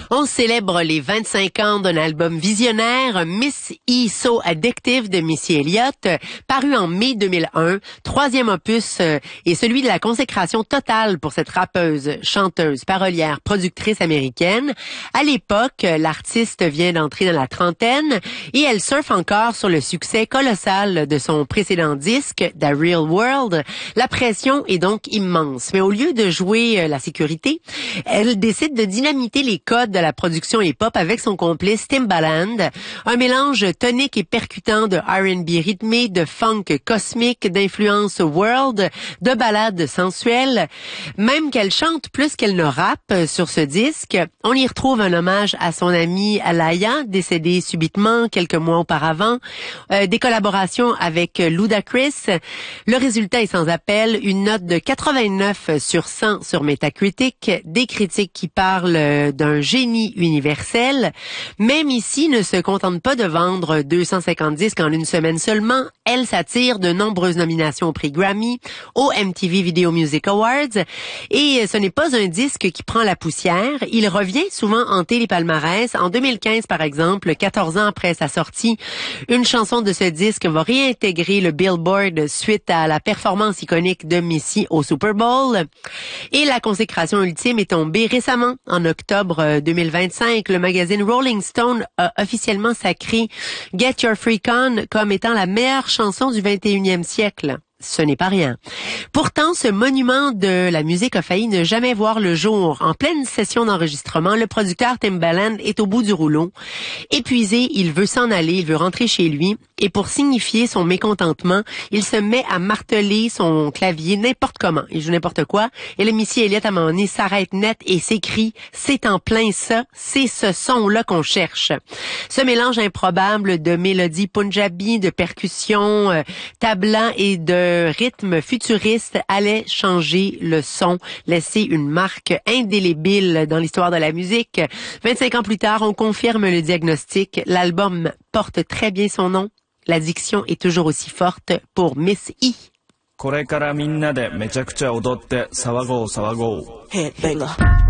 On célèbre les 25 ans d'un album visionnaire, Miss E So Addictive de Missy Elliott, paru en mai 2001, troisième opus et celui de la consécration totale pour cette rappeuse, chanteuse, parolière, productrice américaine. À l'époque, l'artiste vient d'entrer dans la trentaine et elle surfe encore sur le succès colossal de son précédent disque, The Real World. La pression est donc immense, mais au lieu de jouer la sécurité, elle décide de dynamiter les codes de la production hip-hop avec son complice Timbaland, un mélange tonique et percutant de R&B rythmé, de funk cosmique, d'influence world, de ballades sensuelles. Même qu'elle chante plus qu'elle ne rappe sur ce disque, on y retrouve un hommage à son amie Alaya, décédée subitement quelques mois auparavant, des collaborations avec Ludacris. Le résultat est sans appel, une note de 89 sur 100 sur Metacritic, des critiques qui parlent d'un génie universel. Même ici, ne se contente pas de vendre 250 disques en une semaine seulement. Elle s'attire de nombreuses nominations au prix Grammy, au MTV Video Music Awards. Et ce n'est pas un disque qui prend la poussière. Il revient souvent hanter les palmarès. En 2015, par exemple, 14 ans après sa sortie, une chanson de ce disque va réintégrer le Billboard suite à la performance iconique de Missy au Super Bowl. Et la consécration ultime est tombée récemment. En octobre 2025, le magazine Rolling Stone a officiellement sacré Get Your Freak On comme étant la meilleure chanson du 21e siècle. Ce n'est pas rien. Pourtant, ce monument de la musique a failli ne jamais voir le jour. En pleine session d'enregistrement, le producteur Timbaland est au bout du rouleau. Épuisé, il veut s'en aller, il veut rentrer chez lui. Et pour signifier son mécontentement, il se met à marteler son clavier n'importe comment. Il joue n'importe quoi. Et le Missy Elliott, à un moment donné, s'arrête net et s'écrie « C'est en plein ça, c'est ce son-là qu'on cherche ». Ce mélange improbable de mélodies punjabi, de percussions tablant et de rythme futuriste allait changer le son, laisser une marque indélébile dans l'histoire de la musique. 25 ans plus tard, on confirme le diagnostic. L'album porte très bien son nom. L'addiction est toujours aussi forte pour Miss E. これからみんなでめちゃくちゃ踊って騒ごう騒ごう。 Headbanger.